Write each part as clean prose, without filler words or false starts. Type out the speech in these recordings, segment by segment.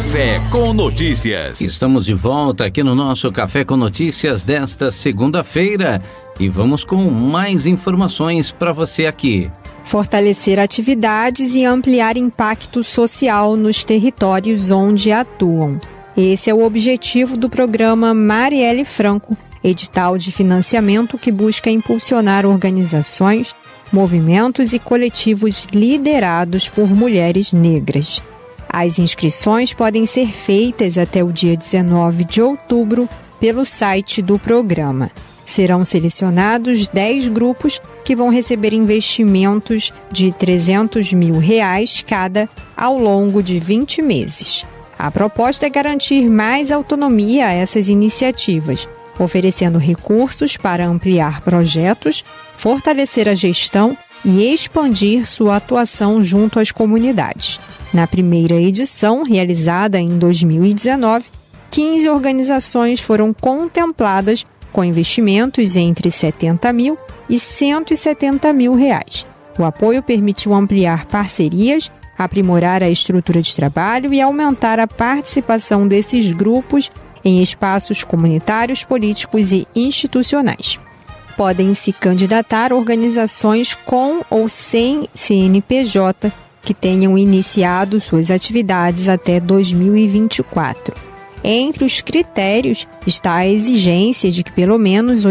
Café com Notícias. Estamos de volta aqui no nosso Café com Notícias desta segunda-feira e vamos com mais informações para você aqui. Fortalecer atividades e ampliar impacto social nos territórios onde atuam. Esse é o objetivo do programa Marielle Franco, edital de financiamento que busca impulsionar organizações, movimentos e coletivos liderados por mulheres negras. As inscrições podem ser feitas até o dia 19 de outubro pelo site do programa. Serão selecionados 10 grupos que vão receber investimentos de R$300 mil cada ao longo de 20 meses. A proposta é garantir mais autonomia a essas iniciativas, oferecendo recursos para ampliar projetos, fortalecer a gestão e expandir sua atuação junto às comunidades. Na primeira edição, realizada em 2019, 15 organizações foram contempladas com investimentos entre R$70 mil e R$170 mil. O apoio permitiu ampliar parcerias, aprimorar a estrutura de trabalho e aumentar a participação desses grupos em espaços comunitários, políticos e institucionais. Podem se candidatar organizações com ou sem CNPJ que tenham iniciado suas atividades até 2024. Entre os critérios está a exigência de que pelo menos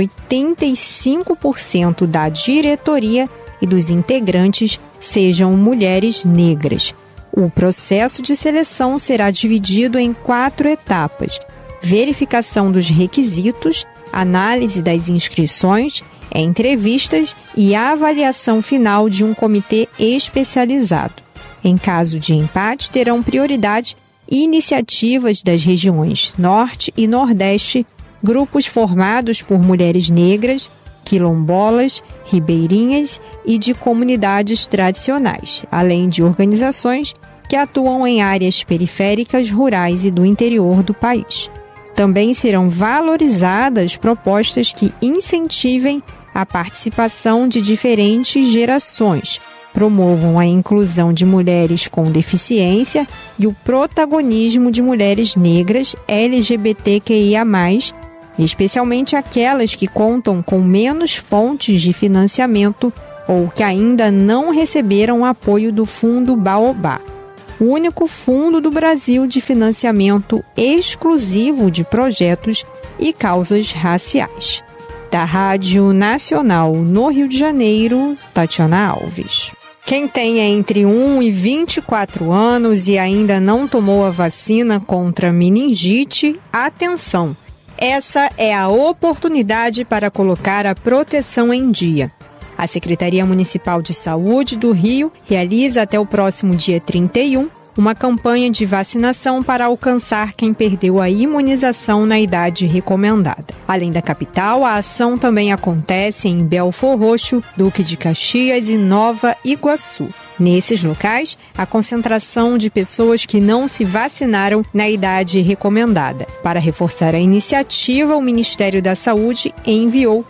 85% da diretoria e dos integrantes sejam mulheres negras. O processo de seleção será dividido em 4 etapas: verificação dos requisitos, análise das inscrições, entrevistas e a avaliação final de um comitê especializado. Em caso de empate, terão prioridade iniciativas das regiões Norte e Nordeste, grupos formados por mulheres negras, quilombolas, ribeirinhas e de comunidades tradicionais, além de organizações que atuam em áreas periféricas, rurais e do interior do país. Também serão valorizadas propostas que incentivem a participação de diferentes gerações, promovam a inclusão de mulheres com deficiência e o protagonismo de mulheres negras LGBTQIA+, especialmente aquelas que contam com menos fontes de financiamento ou que ainda não receberam apoio do Fundo Baobá, o único fundo do Brasil de financiamento exclusivo de projetos e causas raciais. Da Rádio Nacional no Rio de Janeiro, Tatiana Alves. Quem tem entre 1 e 24 anos e ainda não tomou a vacina contra meningite, atenção! Essa é a oportunidade para colocar a proteção em dia. A Secretaria Municipal de Saúde do Rio realiza até o próximo dia 31 uma campanha de vacinação para alcançar quem perdeu a imunização na idade recomendada. Além da capital, a ação também acontece em Belfor Roxo, Duque de Caxias e Nova Iguaçu. Nesses locais, a concentração de pessoas que não se vacinaram na idade recomendada. Para reforçar a iniciativa, o Ministério da Saúde enviou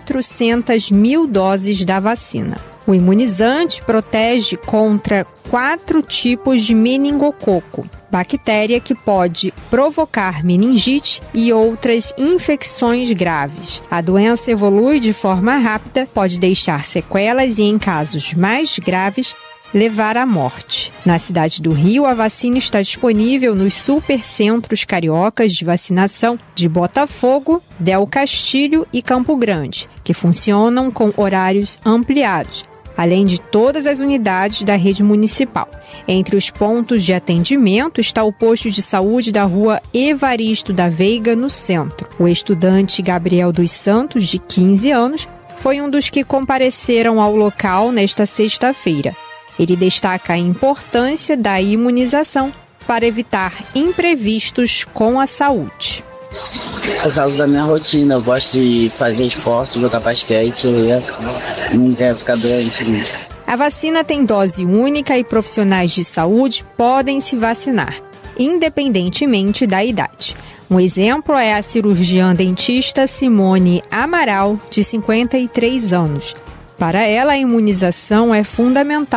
400 mil doses da vacina. O imunizante protege contra 4 tipos de meningococo, bactéria que pode provocar meningite e outras infecções graves. A doença evolui de forma rápida, pode deixar sequelas e, em casos mais graves, levar à morte. Na cidade do Rio, a vacina está disponível nos supercentros cariocas de vacinação de Botafogo, Del Castilho e Campo Grande, que funcionam com horários ampliados, além de todas as unidades da rede municipal. Entre os pontos de atendimento está o posto de saúde da rua Evaristo da Veiga, no centro. O estudante Gabriel dos Santos, de 15 anos, foi um dos que compareceram ao local nesta sexta-feira. Ele destaca a importância da imunização para evitar imprevistos com a saúde. Por causa da minha rotina, eu gosto de fazer esporte, jogar basquete, eu não quero ficar doente. A vacina tem dose única e profissionais de saúde podem se vacinar, independentemente da idade. Um exemplo é a cirurgiã dentista Simone Amaral, de 53 anos. Para ela, a imunização é fundamental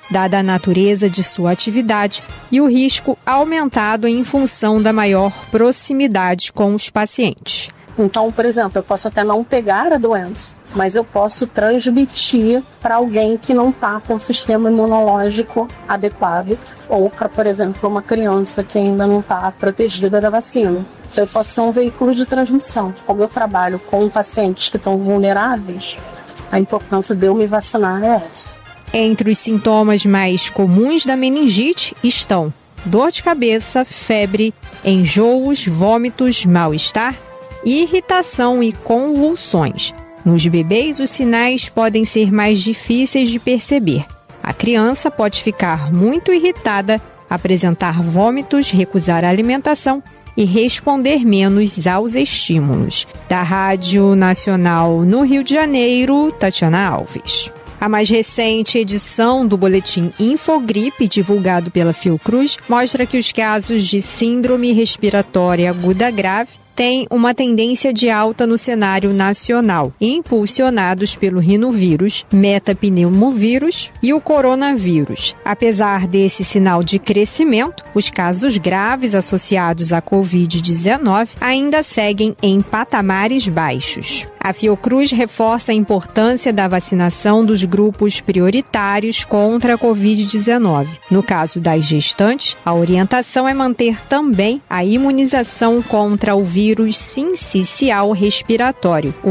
dada a natureza de sua atividade e o risco aumentado em função da maior proximidade com os pacientes. Então, por exemplo, eu posso até não pegar a doença, mas eu posso transmitir para alguém que não está com o sistema imunológico adequado, ou para, por exemplo, uma criança que ainda não está protegida da vacina. Então, eu posso ser um veículo de transmissão. Como eu trabalho com pacientes que estão vulneráveis, a importância de eu me vacinar é essa. Entre os sintomas mais comuns da meningite estão dor de cabeça, febre, enjoos, vômitos, mal-estar, irritação e convulsões. Nos bebês, os sinais podem ser mais difíceis de perceber. A criança pode ficar muito irritada, apresentar vômitos, recusar a alimentação e responder menos aos estímulos. Da Rádio Nacional no Rio de Janeiro, Tatiana Alves. A mais recente edição do boletim Infogripe, divulgado pela Fiocruz, mostra que os casos de síndrome respiratória aguda grave têm uma tendência de alta no cenário nacional, impulsionados pelo rinovírus, metapneumovírus e o coronavírus. Apesar desse sinal de crescimento, os casos graves associados à Covid-19 ainda seguem em patamares baixos. A Fiocruz reforça a importância da vacinação dos grupos prioritários contra a Covid-19. No caso das gestantes, a orientação é manter também a imunização contra o vírus sincicial respiratório, o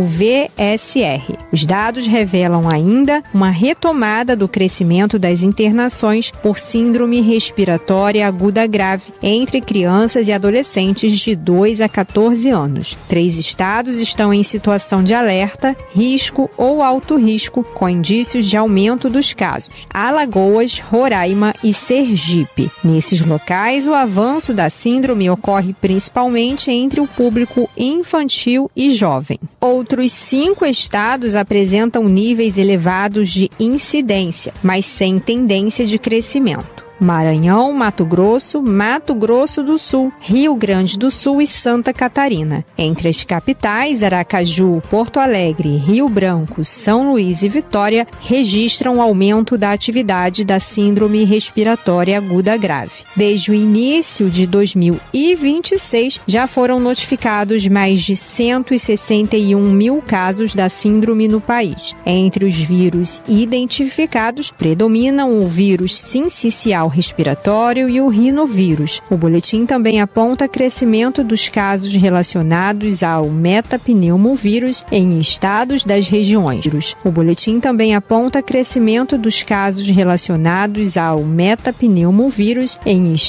VSR. Os dados revelam ainda uma retomada do crescimento das internações por síndrome respiratória aguda grave entre crianças e adolescentes de 2 a 14 anos. 3 estados estão em situação de alerta, risco ou alto risco, com indícios de aumento dos casos: Alagoas, Roraima e Sergipe. Nesses locais, o avanço da síndrome ocorre principalmente entre o público infantil e jovem. Outros 5 estados apresentam níveis elevados de incidência, mas sem tendência de crescimento: Maranhão, Mato Grosso do Sul, Rio Grande do Sul e Santa Catarina. Entre as capitais, Aracaju, Porto Alegre, Rio Branco, São Luís e Vitória registram aumento da atividade da síndrome respiratória aguda grave. Desde o início de 2026, já foram notificados mais de 161 mil casos da síndrome no país. Entre os vírus identificados, predominam o vírus sincicial respiratório e o rinovírus. O boletim também aponta crescimento dos casos relacionados ao metapneumovírus em estados das regiões. O boletim também aponta crescimento dos casos relacionados ao metapneumovírus em